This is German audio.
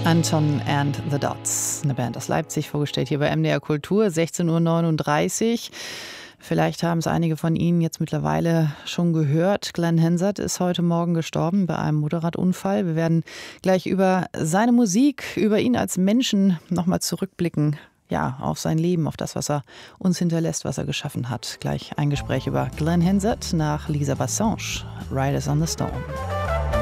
Anton and the Dots, eine Band aus Leipzig, vorgestellt hier bei MDR Kultur, 16:39 Uhr. Vielleicht haben es einige von Ihnen jetzt mittlerweile schon gehört. Glenn Hansard ist heute Morgen gestorben bei einem Motorradunfall. Wir werden gleich über seine Musik, über ihn als Menschen nochmal zurückblicken. Ja, auf sein Leben, auf das, was er uns hinterlässt, was er geschaffen hat. Gleich ein Gespräch über Glenn Hansard nach Lisa Bassange, Riders on the Storm.